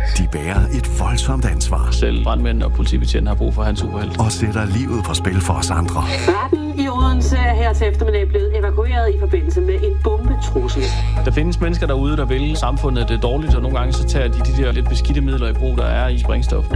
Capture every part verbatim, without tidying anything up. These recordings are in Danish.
De bærer et voldsomt ansvar. Selv brandmænd og politibetjent har brug for hans superhelt. Og sætter livet på spil for os andre. Retten i Odense er her til eftermiddag blevet evakueret i forbindelse med en bombetrussel. Der findes mennesker derude, der vil samfundet det dårligt, og nogle gange så tager de de der lidt beskidte midler i brug, der er i sprængstof.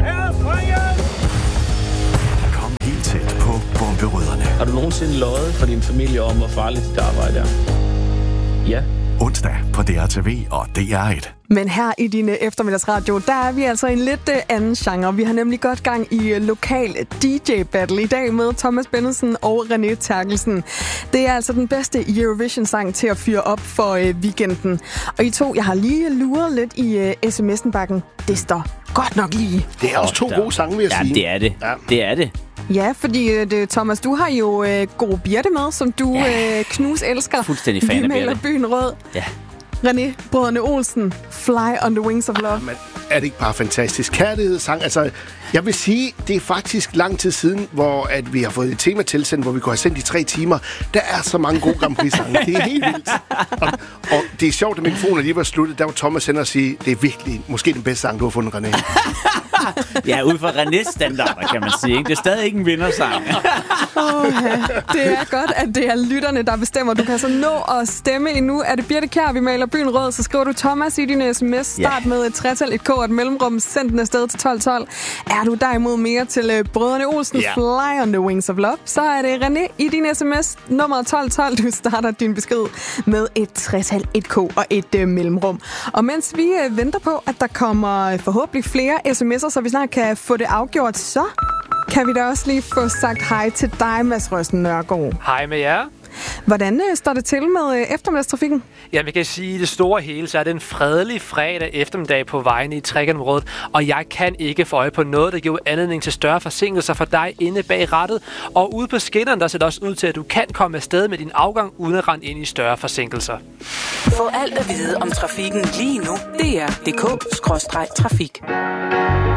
Kom helt tæt på bomberødderne. Har du nogensinde løjet for din familie om, hvor farligt dit arbejde er? Ja. Onsdag på D R T V og D R et. Men her i din eftermiddagsradio, der er vi altså i en lidt anden genre. Vi har nemlig godt gang i lokal D J-battle i dag med Thomas Bennedsen og René Terkelsen. Det er altså den bedste Eurovision-sang til at fyre op for øh, weekenden. Og I to, jeg har lige luret lidt i øh, sms'en-bakken. Det står godt nok lige. Det er også to gode sange, vil jeg ja, sige. det er det. Ja. Det er det. Ja, fordi det, Thomas, du har jo øh, Gode Birte med, som du ja. øh, knus elsker. Fuldstændig fan af Birte. Vi maler byen rød. Ja. René, Brødrene Olsen, Fly on the Wings of Love. Ah, men er det ikke bare fantastisk? Kærlighedssang, altså, jeg vil sige, det er faktisk lang tid siden, hvor at vi har fået et tema tilsendt, hvor vi kunne have sendt i tre timer. Der er så mange gode Grand Prix-sange. Det er helt vildt. Og, og det er sjovt, at mikrofonen lige var sluttet. Der var Thomas sender og sige, det er virkelig måske den bedste sang, du har fundet, René. Ja, ud fra Renés standarder, kan man sige. Ikke? Det er stadig ikke en vindersang. Oh, ja. Det er godt, at det er lytterne, der bestemmer. Du kan så nå at stemme endnu. Er det Birte Kjær, vi maler byen rød, så skriver du Thomas i din sms. Start ja. med et tretal, et k og et mellemrum. Send den afsted til tolv tolv. Er du derimod mere til uh, Brødrene Olsen, ja. Fly on the Wings of Love, så er det René i din sms. Nummer tolv tolv. Du starter din besked med et tretal, et k og et uh, mellemrum. Og mens vi uh, venter på, at der kommer uh, forhåbentlig flere sms'er, så vi snart kan få det afgjort, så kan vi da også lige få sagt hej til dig, Mads Røsten Nørgaard. Hej med jer. Hvordan øh, står det til med øh, eftermiddagstrafikken? Ja, vi kan sige, at det store hele, så er det en fredelig fredag eftermiddag på vejene i Trekantområdet, og jeg kan ikke få øje på noget, der giver anledning til større forsinkelser for dig inde bag rattet. Og ude på skinnerne, der ser det også ud til, at du kan komme afsted med din afgang, uden at rende ind i større forsinkelser. Få alt at vide om trafikken lige nu. D R punktum d k skråstreg trafik.